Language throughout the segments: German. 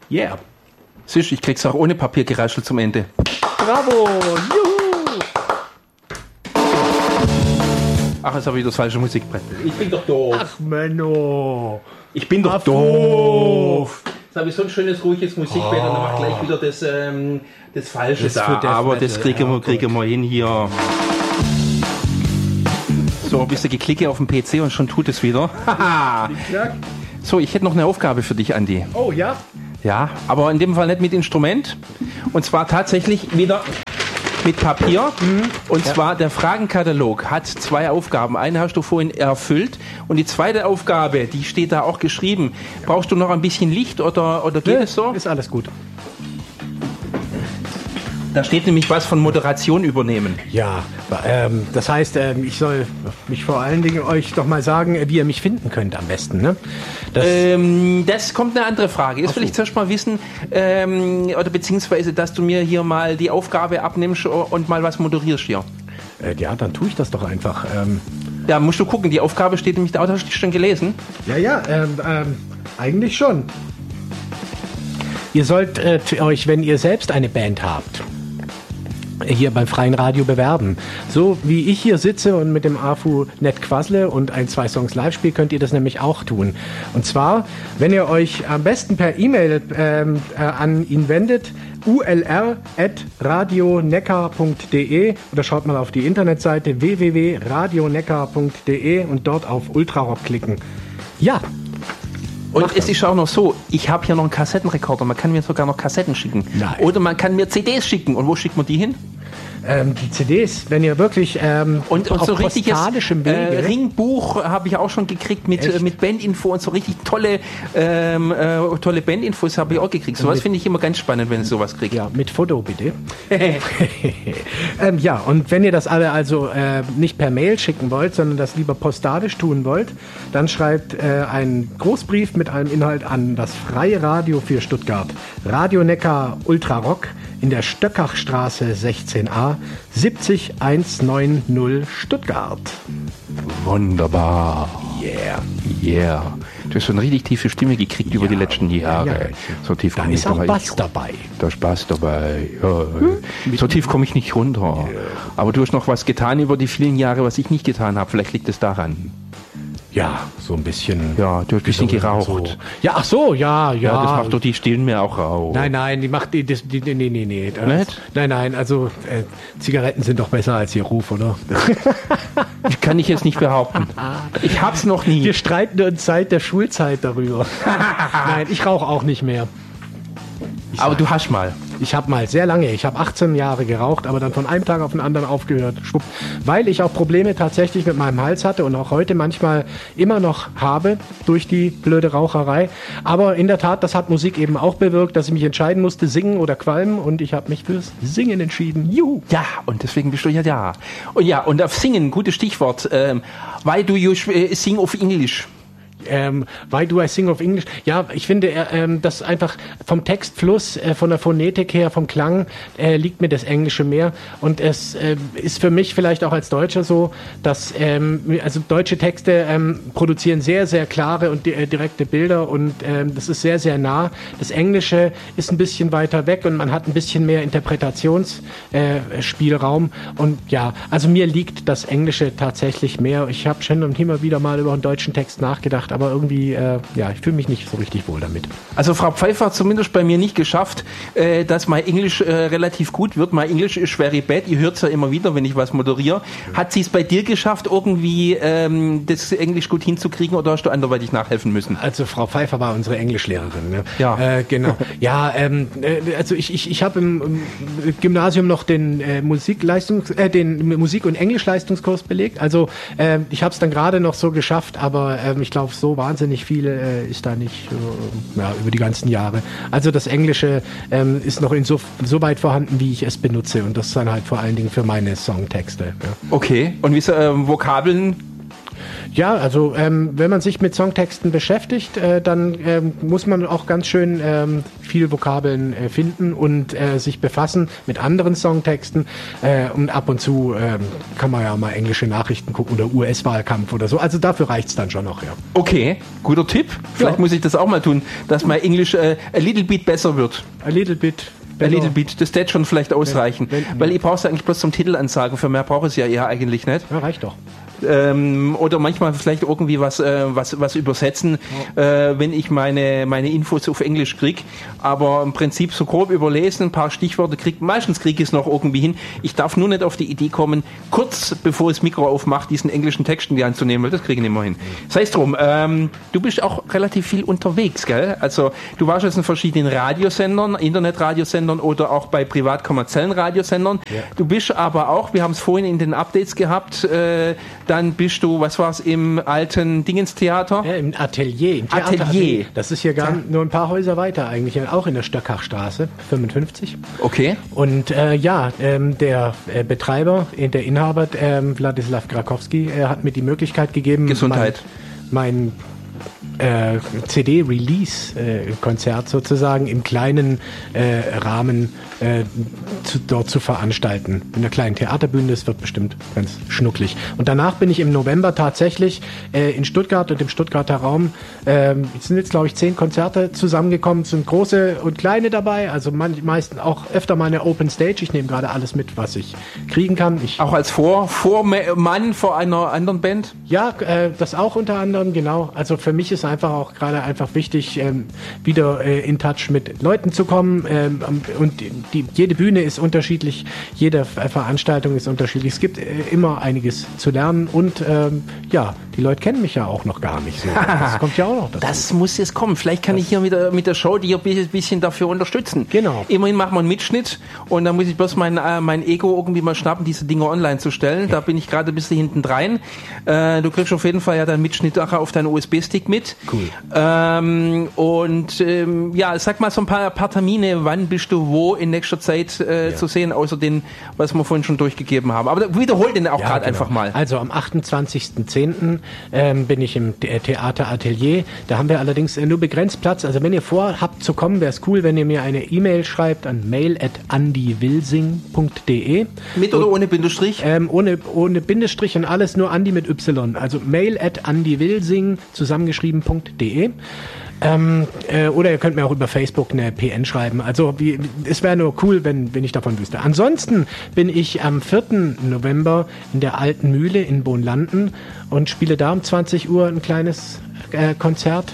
Yeah. Siehst, ich krieg's auch ohne Papiergeraschel zum Ende. Bravo! Juhu! Ach, jetzt habe ich das falsche Musikbrett. Ich bin doch doof. Ach, Menno. Ich bin doch doof. Jetzt habe ich so ein schönes, ruhiges Musikbett und dann macht gleich wieder das Falsche Das da. für Death Aber Metal, das kriegen wir hin hier. So, ein bisschen Geklicke auf dem PC und schon tut es wieder. Haha. So, ich hätte noch eine Aufgabe für dich, Andi. Oh, ja? Ja, aber in dem Fall nicht mit Instrument. Und zwar tatsächlich wieder mit Papier. Und zwar der Fragenkatalog hat 2 Aufgaben. Eine hast du vorhin erfüllt. Und die zweite Aufgabe, die steht da auch geschrieben. Brauchst du noch ein bisschen Licht oder geht es so? Ist alles gut. Da steht nämlich was von Moderation übernehmen. Ja, das heißt, ich soll mich vor allen Dingen euch doch mal sagen, wie ihr mich finden könnt am besten, ne? Das kommt eine andere Frage. Jetzt will ich zuerst mal wissen, oder beziehungsweise, dass du mir hier mal die Aufgabe abnimmst und mal was moderierst hier. Ja, dann tue ich das doch einfach. Ja, musst du gucken, die Aufgabe steht nämlich da, hast du die schon gelesen? Ja, eigentlich schon. Ihr sollt euch, wenn ihr selbst eine Band habt, hier beim Freien Radio bewerben. So wie ich hier sitze und mit dem AFU nett quassle und 2 Songs live spiele, könnt ihr das nämlich auch tun. Und zwar, wenn ihr euch am besten per E-Mail an ihn wendet, ulr@radioneckar.de oder schaut mal auf die Internetseite www.radioneckar.de und dort auf Ultrarock klicken. Ja. Und es ist auch noch so, ich habe hier noch einen Kassettenrekorder, man kann mir sogar noch Kassetten schicken. Nein. Oder man kann mir CDs schicken. Und wo schickt man die hin? Die CDs, wenn ihr wirklich und auf so richtiges postalischem Wege... Ringbuch habe ich auch schon gekriegt mit Bandinfo und so richtig tolle Bandinfos habe ich auch gekriegt. Sowas finde ich immer ganz spannend, wenn ich sowas kriege. Ja, mit Foto bitte. Ja, und wenn ihr das alle also nicht per Mail schicken wollt, sondern das lieber postalisch tun wollt, dann schreibt einen Großbrief mit einem Inhalt an das Freie Radio für Stuttgart. Radio Neckar Ultrarock in der Stöckachstraße 16a 70190 Stuttgart. Wunderbar. Yeah. Du hast schon eine richtig tiefe Stimme gekriegt über die letzten Jahre. Ja. So tief Da komme ich ist auch Bass dabei. Da ist Bass dabei. Ja. So tief komme ich nicht runter. Aber du hast noch was getan über die vielen Jahre, was ich nicht getan habe. Vielleicht liegt es daran. Ja, so ein bisschen. Ja, du hast ein bisschen geraucht. So. Ja, ach so, ja. Ja, das macht doch die Stillen mir auch rauch. Nein, die macht nee. Nicht? Nein, also Zigaretten sind doch besser als ihr Ruf, oder? Kann ich jetzt nicht behaupten. Ich hab's noch nie. Wir streiten uns seit der Schulzeit darüber. Nein, ich rauche auch nicht mehr. Aber du hast mal. Ich habe mal sehr lange, ich habe 18 Jahre geraucht, aber dann von einem Tag auf den anderen aufgehört. Schwupp. Weil ich auch Probleme tatsächlich mit meinem Hals hatte und auch heute manchmal immer noch habe durch die blöde Raucherei. Aber in der Tat, das hat Musik eben auch bewirkt, dass ich mich entscheiden musste, singen oder qualmen, und ich habe mich fürs Singen entschieden. Juhu! Ja, und deswegen bist du ja. Und auf Singen, gutes Stichwort. Why do you sing of English? Why do I sing of English? Ja, ich finde, das einfach vom Textfluss, von der Phonetik her, vom Klang, liegt mir das Englische mehr. Und es ist für mich vielleicht auch als Deutscher so, dass also deutsche Texte produzieren sehr, sehr klare und direkte Bilder, und das ist sehr, sehr nah. Das Englische ist ein bisschen weiter weg und man hat ein bisschen mehr Interpretationsspielraum. Und ja, also mir liegt das Englische tatsächlich mehr. Ich habe schon immer wieder mal über einen deutschen Text nachgedacht, aber irgendwie, ich fühle mich nicht so richtig wohl damit. Also Frau Pfeiffer hat zumindest bei mir nicht geschafft, dass mein Englisch relativ gut wird. Mein Englisch ist very bad. Ihr hört es ja immer wieder, wenn ich was moderiere. Hat sie es bei dir geschafft, irgendwie das Englisch gut hinzukriegen, oder hast du anderweitig nachhelfen müssen? Also Frau Pfeiffer war unsere Englischlehrerin. Ne? Ja. Genau. Ja, also ich habe im Gymnasium noch den Musik- und Englischleistungskurs belegt. Also ich habe es dann gerade noch so geschafft, aber ich glaube, so wahnsinnig viel ist da nicht über die ganzen Jahre. Also das Englische ist noch so weit vorhanden, wie ich es benutze, und das dann halt vor allen Dingen für meine Songtexte. Ja. Okay, und wie Vokabeln? Ja, also wenn man sich mit Songtexten beschäftigt, dann muss man auch ganz schön viel Vokabeln finden und sich befassen mit anderen Songtexten. Und ab und zu kann man ja mal englische Nachrichten gucken oder US-Wahlkampf oder so. Also dafür reicht's dann schon noch, ja. Okay, guter Tipp. Vielleicht muss ich das auch mal tun, dass mein Englisch a little bit besser wird. A little bit. A little bit, das wird schon vielleicht ausreichen. Weil ich brauche es ja eigentlich bloß zum Titel ansagen, für mehr brauche ich es ja eher eigentlich nicht. Ja, reicht doch. Oder manchmal vielleicht irgendwie was übersetzen, wenn ich meine Infos auf Englisch kriege. Aber im Prinzip so grob überlesen, ein paar Stichworte meistens kriege ich es noch irgendwie hin. Ich darf nur nicht auf die Idee kommen, kurz bevor das Mikro aufmacht, diesen englischen Text in die Hand zu nehmen, weil das kriege ich nicht mehr hin. Sei es drum, du bist auch relativ viel unterwegs, gell? Also du warst jetzt in verschiedenen Radiosendern, Internetradiosendern oder auch bei privat-kommerziellen Radiosendern. Ja. Du bist aber auch, wir haben es vorhin in den Updates gehabt, dann bist du, was war's, im alten Dingens-Theater? Ja, im Atelier. Im Atelier. Das ist hier nur ein paar Häuser weiter eigentlich, auch in der Stöckachstraße, 55. Okay. Und der Betreiber, der Inhaber, Wladislaw Krakowski, hat mir die Möglichkeit gegeben, Gesundheit. mein CD-Release-Konzert sozusagen im kleinen Rahmen dort zu veranstalten. In einer kleinen Theaterbühne, das wird bestimmt ganz schnucklig. Und danach bin ich im November tatsächlich in Stuttgart und im Stuttgarter Raum. Es sind jetzt, glaube ich, 10 Konzerte zusammengekommen. Es sind große und kleine dabei, also meistens auch öfter mal eine Open Stage. Ich nehme gerade alles mit, was ich kriegen kann. Auch als Vormann vor einer anderen Band? Ja, das auch unter anderem, genau. Also für mich ist einfach auch gerade wichtig, wieder in Touch mit Leuten zu kommen. Und jede Bühne ist unterschiedlich, jede Veranstaltung ist unterschiedlich. Es gibt immer einiges zu lernen und die Leute kennen mich ja auch noch gar nicht so. Das kommt ja auch noch dazu. Das muss jetzt kommen. Vielleicht kann ich hier mit der Show dir ein bisschen dafür unterstützen. Genau. Immerhin machen wir einen Mitschnitt und dann muss ich bloß mein Ego irgendwie mal schnappen, diese Dinge online zu stellen. Da bin ich gerade ein bisschen hinten drein. Du kriegst auf jeden Fall ja deinen Mitschnitt auf deinen USB-Stick mit. Cool. Sag mal so ein paar Termine, wann bist du wo in nächster Zeit zu sehen, außer den, was wir vorhin schon durchgegeben haben. Aber wiederhol den auch gerade einfach mal. Also am 28.10. Bin ich im Theater Atelier. Da haben wir allerdings nur begrenzt Platz. Also wenn ihr vorhabt zu kommen, wäre es cool, wenn ihr mir eine E-Mail schreibt an mail@andywilsing.de. Mit oder ohne Bindestrich? Ohne Bindestrich und alles, nur Andi mit Y. Also mail@andywilsing zusammengeschrieben.de. Oder ihr könnt mir auch über Facebook eine PN schreiben. Also es wäre nur cool, wenn ich davon wüsste. Ansonsten bin ich am 4. November in der Alten Mühle in Bohnlanden und spiele da um 20 Uhr ein kleines Konzert.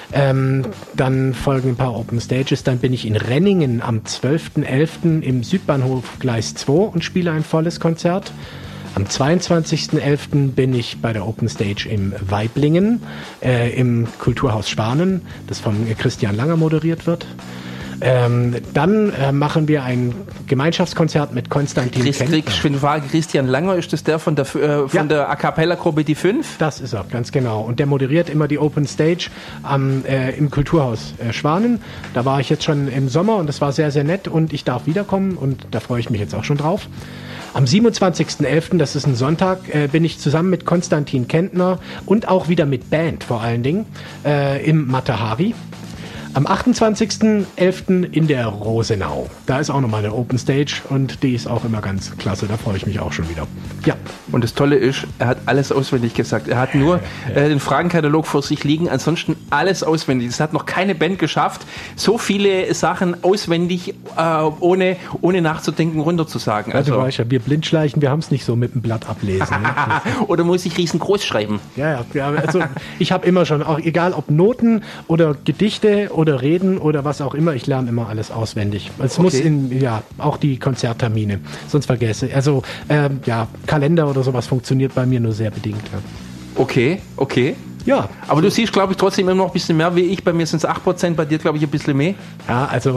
Dann folgen ein paar Open Stages. Dann bin ich in Renningen am 12.11. im Südbahnhof Gleis 2 und spiele ein volles Konzert. Am 22.11. bin ich bei der Open Stage im Waiblingen, im Kulturhaus Schwanen, das von Christian Langer moderiert wird. Dann machen wir ein Gemeinschaftskonzert mit Konstantin Kentner. Christian Langer, ist das der von der A Cappella-Gruppe Die 5? Das ist er, ganz genau. Und der moderiert immer die Open Stage im Kulturhaus Schwanen. Da war ich jetzt schon im Sommer und das war sehr, sehr nett und ich darf wiederkommen und da freue ich mich jetzt auch schon drauf. Am 27.11., das ist ein Sonntag, bin ich zusammen mit Konstantin Kentner und auch wieder mit Band vor allen Dingen im Matahari. Am 28.11. in der Rosenau. Da ist auch nochmal eine Open Stage und die ist auch immer ganz klasse. Da freue ich mich auch schon wieder. Ja. Und das Tolle ist, er hat alles auswendig gesagt. Er hat nur den Fragenkatalog vor sich liegen, ansonsten alles auswendig. Es hat noch keine Band geschafft, so viele Sachen auswendig, ohne nachzudenken, runterzusagen. Also weißt ja, wir Blindschleichen, wir haben es nicht so mit dem Blatt ablesen. Ne? Oder muss ich riesengroß schreiben? Ja, also ich habe immer schon, auch egal ob Noten oder Gedichte oder Reden oder was auch immer, ich lerne immer alles auswendig. Es muss auch die Konzerttermine, sonst vergesse. Also Kalender oder sowas funktioniert bei mir nur sehr bedingt. Ja. Okay. Ja. Aber du siehst, glaube ich, trotzdem immer noch ein bisschen mehr wie ich. Bei mir sind es 8%, bei dir, glaube ich, ein bisschen mehr. Ja, also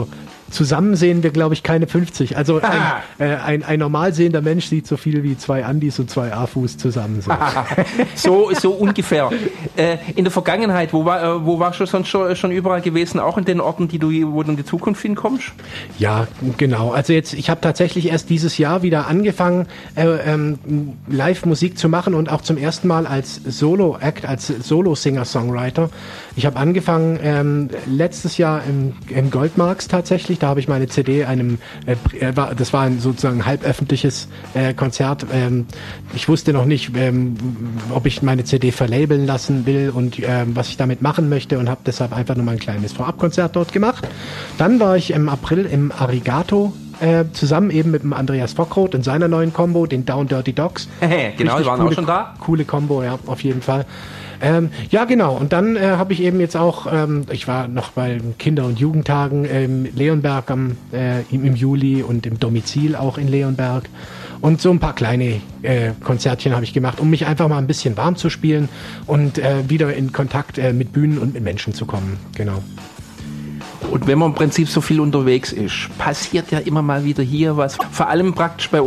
zusammen sehen wir, glaube ich, keine 50. Also ein normal sehender Mensch sieht so viel wie 2 Andis und 2 AFUs zusammen. So ungefähr. In der Vergangenheit, wo warst du sonst schon überall gewesen? Auch in den Orten, wo du in die Zukunft hinkommst? Ja, genau. Also ich habe tatsächlich erst dieses Jahr wieder angefangen, Live-Musik zu machen und auch zum ersten Mal als Solo-Act, als Solo-Singer-Songwriter. Ich habe angefangen letztes Jahr im Goldmarks tatsächlich. Da habe ich meine CD das war sozusagen ein halböffentliches Konzert. Ich wusste noch nicht, ob ich meine CD verlabeln lassen will und was ich damit machen möchte und habe deshalb einfach nur mal ein kleines Vorabkonzert dort gemacht. Dann war ich im April im Arigato zusammen eben mit dem Andreas Fockroth und seiner neuen Combo, den Down Dirty Dogs. Genau, die waren auch schon da. Coole Combo, ja, auf jeden Fall. Ja, genau. Und dann habe ich eben jetzt auch, ich war noch bei Kinder- und Jugendtagen im Leonberg im Juli und im Domizil auch in Leonberg. Und so ein paar kleine Konzertchen habe ich gemacht, um mich einfach mal ein bisschen warm zu spielen und wieder in Kontakt mit Bühnen und mit Menschen zu kommen. Genau. Und wenn man im Prinzip so viel unterwegs ist, passiert ja immer mal wieder hier was. Vor allem praktisch bei